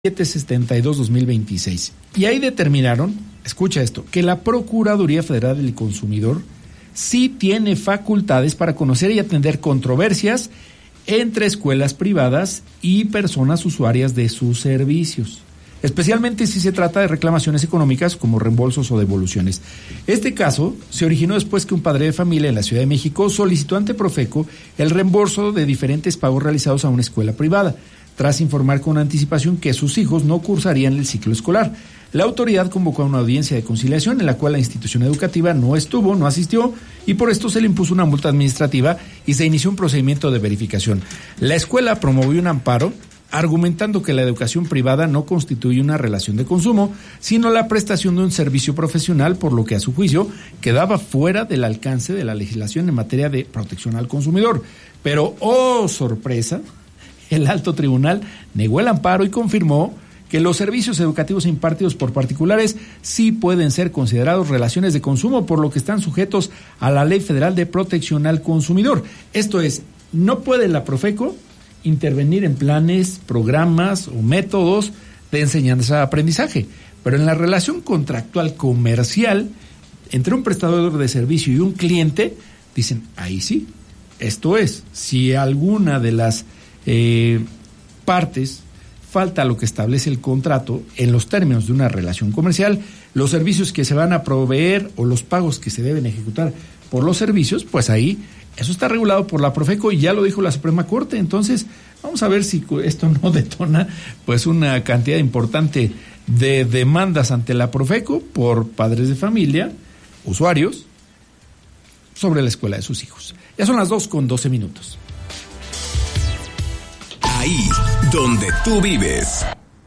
772-2026. Y ahí determinaron, escucha esto, que la Procuraduría Federal del Consumidor sí tiene facultades para conocer y atender controversias entre escuelas privadas y personas usuarias de sus servicios, especialmente si se trata de reclamaciones económicas como reembolsos o devoluciones. Este caso se originó después que un padre de familia en la Ciudad de México solicitó ante Profeco el reembolso de diferentes pagos realizados a una escuela privada, tras informar con anticipación que sus hijos no cursarían el ciclo escolar. La autoridad convocó a una audiencia de conciliación en la cual la institución educativa no asistió, y por esto se le impuso una multa administrativa y se inició un procedimiento de verificación. La escuela promovió un amparo argumentando que la educación privada no constituye una relación de consumo, sino la prestación de un servicio profesional, por lo que a su juicio quedaba fuera del alcance de la legislación en materia de protección al consumidor. Pero, ¡oh sorpresa!, el alto tribunal negó el amparo y confirmó que los servicios educativos impartidos por particulares sí pueden ser considerados relaciones de consumo, por lo que están sujetos a la Ley Federal de Protección al Consumidor. Esto es, no puede la Profeco intervenir en planes, programas o métodos de enseñanza-aprendizaje, pero en la relación contractual comercial entre un prestador de servicio y un cliente, dicen, ahí sí. Esto es, si alguna de las partes falta lo que establece el contrato en los términos de una relación comercial, los servicios que se van a proveer o los pagos que se deben ejecutar por los servicios, pues ahí eso está regulado por la Profeco y ya lo dijo la Suprema Corte. Entonces vamos a ver si esto no detona pues una cantidad importante de demandas ante la Profeco por padres de familia, usuarios, sobre la escuela de sus hijos. Ya son las 2:12. Ahí donde tú vives.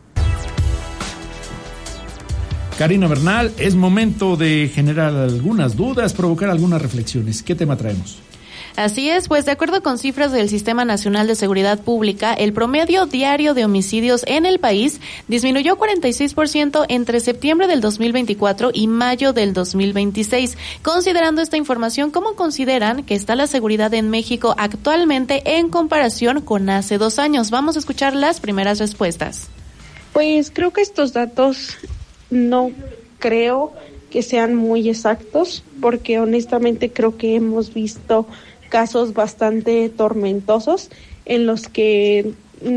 Karina Bernal, es momento de generar algunas dudas, provocar algunas reflexiones. ¿Qué tema traemos? Así es, pues de acuerdo con cifras del Sistema Nacional de Seguridad Pública, el promedio diario de homicidios en el país disminuyó 46% entre septiembre del 2024 y mayo del 2026. Considerando esta información, ¿cómo consideran que está la seguridad en México actualmente en comparación con hace 2 años? Vamos a escuchar las primeras respuestas. Pues creo que estos datos no creo que sean muy exactos, porque honestamente creo que hemos visto casos bastante tormentosos en los que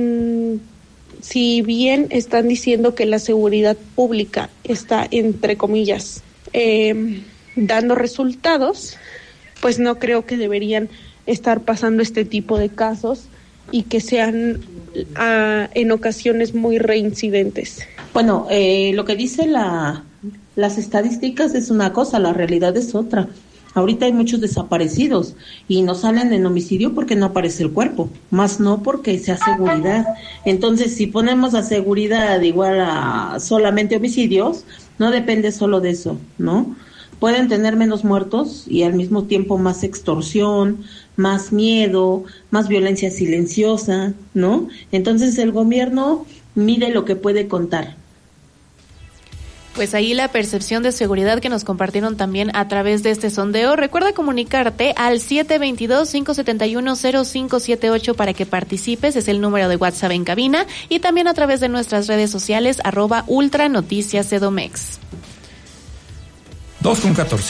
si bien están diciendo que la seguridad pública está, entre comillas, dando resultados, pues no creo que deberían estar pasando este tipo de casos y que sean en ocasiones muy reincidentes. Bueno, lo que dice las estadísticas es una cosa, la realidad es otra. Ahorita hay muchos desaparecidos y no salen en homicidio porque no aparece el cuerpo, más no porque sea seguridad. Entonces, si ponemos a seguridad igual a solamente homicidios, no depende solo de eso, ¿no? Pueden tener menos muertos y al mismo tiempo más extorsión, más miedo, más violencia silenciosa, ¿no? Entonces, el gobierno mide lo que puede contar. Pues ahí la percepción de seguridad que nos compartieron también a través de este sondeo. Recuerda comunicarte al 722-571-0578 para que participes, es el número de WhatsApp en cabina, y también a través de nuestras redes sociales, @ultranoticiascdomex. 2:14.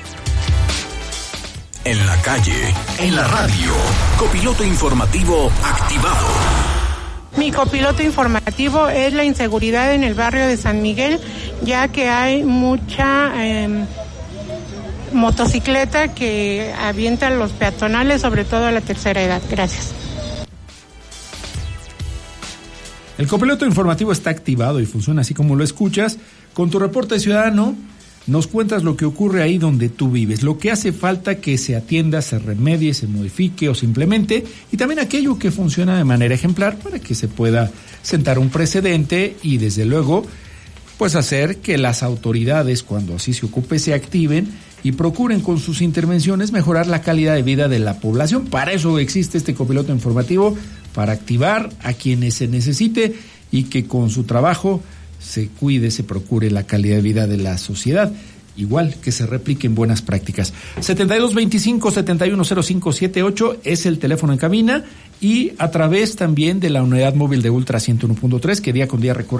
En la calle, en la radio, copiloto informativo activado. Mi copiloto informativo es la inseguridad en el barrio de San Miguel, ya que hay mucha motocicleta que avienta a los peatonales, sobre todo a la tercera edad. Gracias. El copiloto informativo está activado y funciona así como lo escuchas. Con tu reporte ciudadano nos cuentas lo que ocurre ahí donde tú vives, lo que hace falta que se atienda, se remedie, se modifique o simplemente, y también aquello que funciona de manera ejemplar para que se pueda sentar un precedente y desde luego pues hacer que las autoridades, cuando así se ocupe, se activen y procuren con sus intervenciones mejorar la calidad de vida de la población. Para eso existe este copiloto informativo, para activar a quienes se necesite y que con su trabajo se cuide, se procure la calidad de vida de la sociedad. igual, que se repliquen buenas prácticas. 7225-710578 es el teléfono en cabina, y a través también de la unidad móvil de Ultra 101.3, que día con día recorre